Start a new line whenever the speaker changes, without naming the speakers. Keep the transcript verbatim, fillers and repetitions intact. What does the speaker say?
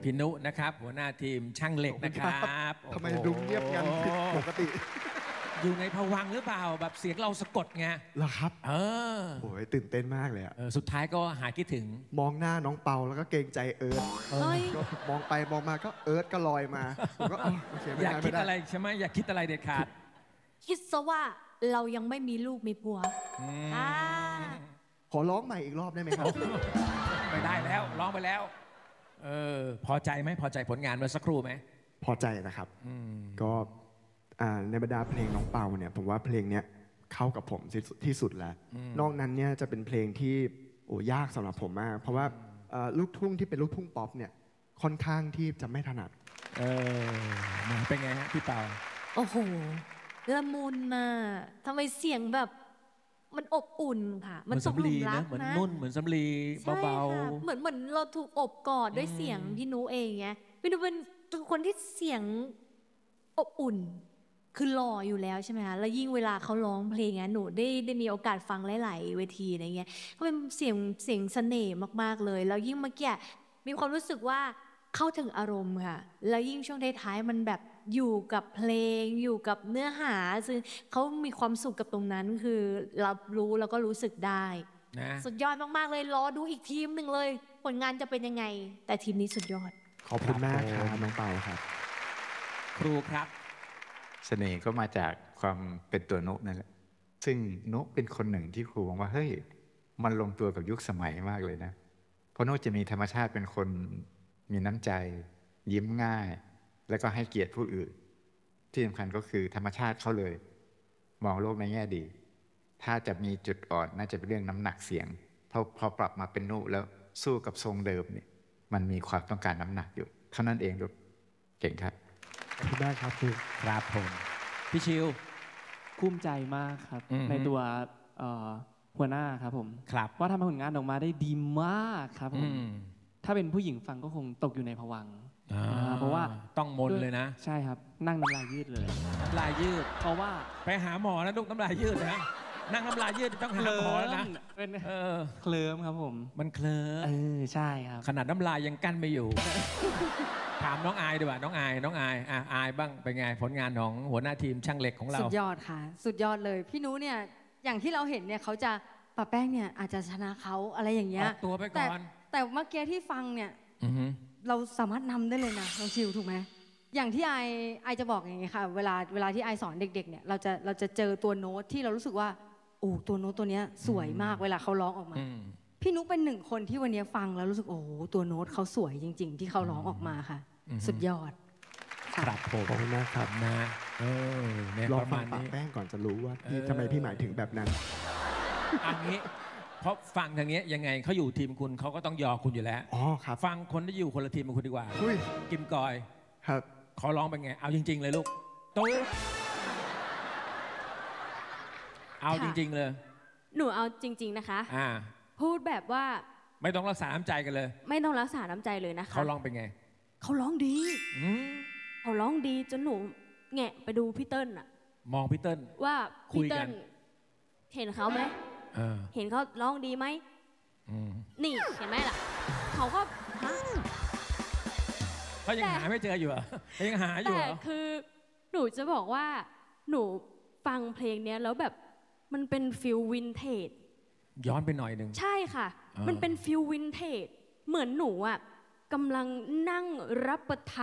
พี่นุนะครับหัวหน้าทีมช่างเหล็กนะครับ
ทำไมดูเงียบงันผิดปกติ
อยู่ในภวังค์หรือเปล่าแบบเสียงเราสะกดไง
เหรอครับ
เออ
โอ้ยตื่นเต้นมากเลยอะ
สุดท้ายก็หายคิดถึง
มองหน้าน้องเปาแล้วก็เกรงใจเอิร์ธมองไปมองมาก็เอิร์ธก็ลอยมาผมก็โอเคไม่ได้
อยากคิดอะไรใช่ไหมอยากคิดอะไรเด็ดขาด
คิดซะว่าเรายังไม่มีลูกมีผัว
ขอร้องใหม่อีกรอบได้ไหมครับ
ไม่ได้แล้วร้องไปแล้วเออพอใจไหมพอใจผลงานเมื่อสักครู่ไหม
พอใจนะครับก็ในบรรดาเพลงน้องเปาเนี่ยผมว่าเพลงเนี้ยเข้ากับผมที่สุดแล้วนอกนั้นเนี่ยจะเป็นเพลงที่โอ้ยากสำหรับผมมากเพราะว่าลูกทุ่งที่เป็นลูกทุ่งป๊อปเนี่ยค่อนข้างที่จะไม่ถนัด
เออเป็นไงฮะพี่เปา
โอ้โหละมุนน่ะทำไมเสียงแบบมันอบอุ่นค่ะ
มันตกหลุมรักนะเหมือนนุ่นเหมือนสำลีเบา
ๆเหมือนเหมือนเราถูกอบกอดด้วยเสียงพี่นุเองไงพี่นุเป็นคนที่เสียงอบอุ่นคือหล่ออยู่แล้วใช่ไหมคะแล้วยิ่งเวลาเขาร้องเพลงเงี้ยหนูได้ได้มีโอกาสฟังหลายๆเวทีอะไรเงี้ยเขาเป็นเสียงเสียงเสน่ห์มากๆเลยแล้วยิ่งเมื่อกี้มีความรู้สึกว่าเข้าถึงอารมณ์ค่ะแล้วยิ่งช่วงท้ายๆมันแบบอยู่กับเพลงอยู่กับเนื้อหาซึ่งเขามีความสุขกับตรงนั้นคือรับรู้แล้วก็รู้สึกได้สุดยอดมากๆเลยรอดูอีกทีมหนึ่งเลยผลงานจะเป็นยังไงแต่ทีมนี้สุดยอด
ขอบคุณมากครับน้องเปาครับ
ครูครับ
เสน่ห์ก็มาจากความเป็นตัวนุนั่นแหละซึ่งนุเป็นคนหนึ่งที่ครูมองว่าเฮ้ยมันลงตัวกับยุคสมัยมากเลยนะเพราะนุจะมีธรรมชาติเป็นคนมีน้ำใจยิ้มง่ายแล้วก็ให้เกียรติผู้อื่นที่สำคัญก็คือธรรมชาติเขาเลยมองโลกในแง่ดีถ้าจะมีจุดอ่อนน่าจะเป็นเรื่องน้ำหนักเสียงพอพอปรับมาเป็นนุแล้วสู้กับทรงเดิมเนี่ยมันมีความต้องการน้ำหนักอยู่เท่านั้นเองลูกเก่งครับ
ขอบคุณมากครับครู
ครับผมพี่ชิว
ภูมิใจมากครับในตัวหัวหน้าครับผมว่าทำผลงานออกมาได้ดีมากครับผมถ้าเป็นผู้หญิงฟังก็คงตกอยู่ในภวังค์เพราะว่า
ต้องมนเลยนะ
ใช่ครับนั่งน้ำลายยืดเลย
น้ำลายยืด
เพราะว่า
ไปหาหมอแล้วลูกน้ำลายยืดนะนั่งน้ำลายยืดต้องหาหมอแล้วนะ
เป็นเคลิ้มครับผม
มันเคลิ้ม
เออใช่ครับ
ขนาดน้ำลายยังกั้นไม่อยู่ถามน้องอายดีกว่าน้องอายน้องอายอ่ะอายบ้างเป็นไงผลงานของหัวหน้าทีมช่างเหล็กของเรา
สุดยอดค่ะสุดยอดเลยพี่นุเนี่ยอย่างที่เราเห็นเนี่ยเขาจะปะแป้งเนี่ยอาจจะชนะเขาอะไรอย่างเงี้ย
ตัวไปก่อน
แต่เมื่อกี้ที่ฟังเนี่ยเราสามารถนำได้เลยนะน้องชิวถูกไหมอย่างที่ไอไอจะบอกอย่างเงี้ยค่ะเวลาเวลาที่ไอสอนเด็กๆเนี่ยเราจะเราจะเจอตัวโน้ตที่เรารู้สึกว่าโอ้ตัวโน้ตตัวเนี้ยสวยมากเวลาเขาร้องออกมาพี่นุเป็นหนึ่งคนที่วันนี้ฟังแล้วรู้สึกโอ้ตัวโน้ตเขาสวยจริงๆที่เขาร้องออกมาค่ะสุดยอด
ครับผม
ขอบคุณมากครับ
นะเออ
ลองฟังปากแป้งก่อนจะรู้ว่าทำไมพี่หมายถึงแบบนั้น
อันนี้เพราะฟังทางนี้ยังไงเขาอยู่ทีมคุณเขาก็ต้องยอคุณอยู่แล้ว
อ๋อครับ
ฟังคนที่อยู่คนละทีมกับคุณดีกว่ากิมกอย
ครับ
ขอร้องเป็นไงเอาจริงๆเลยลูกตู้เอาจริงๆเลย
หนูเอาจริงๆนะคะ
อ่า
พูดแบบว่า
ไม่ต้องรักษาน้ำใจกันเลย
ไม่ต้องรักษาน้ำใจเลยนะคะ
เขาร้องเป็นไง
เขาร้องดีเขาร้องดีจนหนูแงะไปดูพี่เติ้ลอะ
มองพี่เติ้ล
ว่าพี่เติ้ลเห็นเขาไหมเห็นเขาร้องดีไหมนี่เห็นไหมล่ะเขาก็ฮะ
เขายังหาไม่เจออยู่เหรอยังหาอยู่เหรอ
แต่คือหนูจะบอกว่าหนูฟังเพลงเนี้ยแล้วแบบมันเป็นฟิลวินเทจ
ย้อนไปหน่อยหนึ่ง
ใช่ค่ะมันเป็นฟิลวินเทจเหมือนหนูอ่ะกำลังนั่งรับประทาน